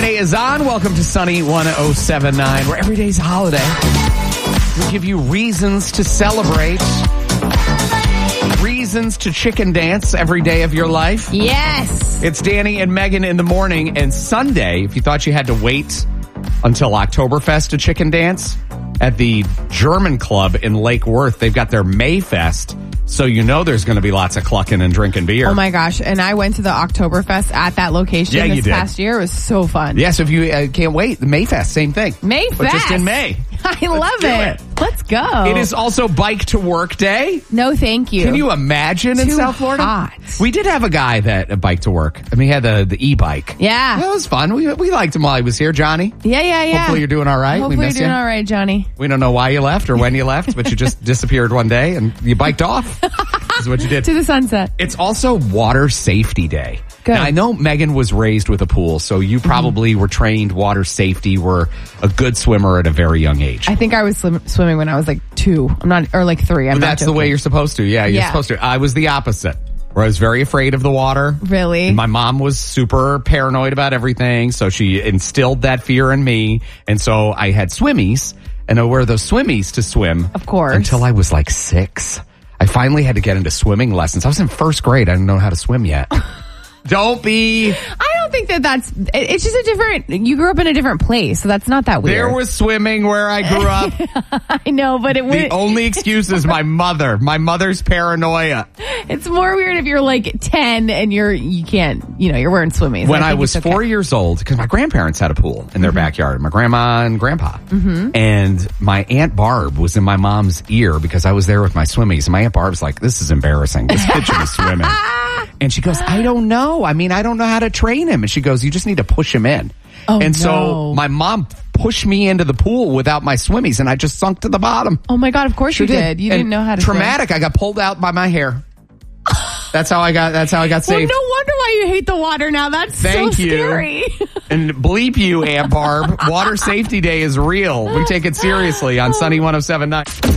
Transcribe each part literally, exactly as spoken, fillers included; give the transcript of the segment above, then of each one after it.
Friday is on. Welcome to Sunny one oh seven point nine, where every day's a holiday. We give you reasons to celebrate, reasons to chicken dance every day of your life. Yes. It's Danny and Megan in the morning. And Sunday, if you thought you had to wait until Oktoberfest to chicken dance, at the German Club in Lake Worth, they've got their Mayfest. So you know there's going to be lots of clucking and drinking beer. Oh, my gosh. And I went to the Oktoberfest at that location yeah, this past year. It was so fun. Yes, yeah, so if you uh, can't wait, the Mayfest, same thing. Mayfest. But just in May. I love it. it. Let's go. It is also Bike to Work Day. No, thank you. Can you imagine Too in South Florida? Hot. We did have a guy that uh, bike to work. I mean, he had the, the e-bike. Yeah. That was fun. We we liked him while he was here, Johnny. Yeah, yeah, yeah. Hopefully you're doing all right. Hopefully we miss you're doing you. all right, Johnny. We don't know why you left or when you left, but you just disappeared one day and you biked off. This is what you did. To the sunset. It's also Water Safety Day. Good. Now, I know Megan was raised with a pool, so you probably mm-hmm. were trained water safety, were a good swimmer at a very young age. I think I was slim- swimming when I was like two. I'm not, or like three. I'm but not that's joking. the way you're supposed to. Yeah, you're yeah. supposed to. I was the opposite, where I was very afraid of the water. Really? And my mom was super paranoid about everything, so she instilled that fear in me. And so I had swimmies, and I wear those swimmies to swim. Of course. Until I was like six. I finally had to get into swimming lessons. I was in first grade. I didn't know how to swim yet. Don't be. I don't think that that's, it's just a different, you grew up in a different place, so that's not that weird. There was swimming where I grew up. I know, but it The only excuse is my mother. My mother's paranoia. It's more weird if you're like ten and you're, you can't, you know, you're wearing swimmies. When I, I was okay. four years old, because my grandparents had a pool in their mm-hmm. backyard, my grandma and grandpa. Mm-hmm. And my Aunt Barb was in my mom's ear because I was there with my swimmies. And my Aunt Barb's like, this is embarrassing. This kid should be swimming. And she goes, I don't know. I mean, I don't know how to train him. And she goes, you just need to push him in. Oh, and no. so my mom pushed me into the pool without my swimmies, and I just sunk to the bottom. Oh, my God. Of course sure you did. did. You and didn't know how to Traumatic. swim. I got pulled out by my hair. That's how I got, that's how I got saved. Well, no wonder why you hate the water now. That's Thank so you. scary. And bleep you, Aunt Barb. Water Safety Day is real. We take it seriously on Sunny one oh seven point nine.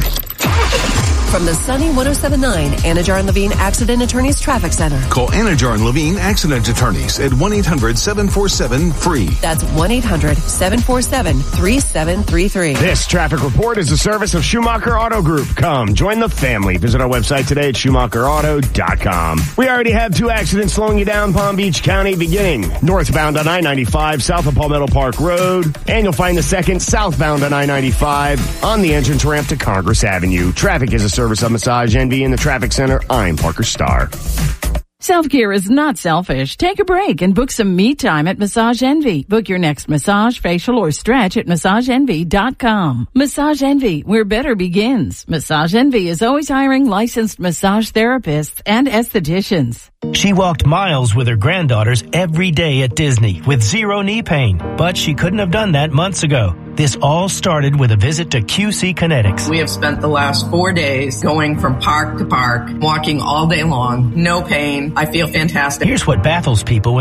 From the Sunny one oh seven point nine Anajar and Levine Accident Attorneys Traffic Center. Call Anajar and Levine Accident Attorneys at one eight hundred seven four seven free. That's one eight hundred seven four seven three seven three three. This traffic report is a service of Schumacher Auto Group. Come, join the family. Visit our website today at schumacher auto dot com. We already have two accidents slowing you down Palm Beach County, beginning northbound on I ninety-five south of Palmetto Park Road. And you'll find the second southbound on I ninety-five on the entrance ramp to Congress Avenue. Traffic is a service of Massage Envy in the Traffic Center. I'm Parker Starr. Self-care is not selfish. Take a break and book some me time at Massage Envy. Book your next massage, facial, or stretch at massage envy dot com. Massage Envy, where better begins. Massage Envy is always hiring licensed massage therapists and estheticians. She walked miles with her granddaughters every day at Disney with zero knee pain, but she couldn't have done that months ago. This all started with a visit to Q C Kinetics. We have spent the last four days going from park to park, walking all day long, no pain. I feel fantastic. Here's what baffles people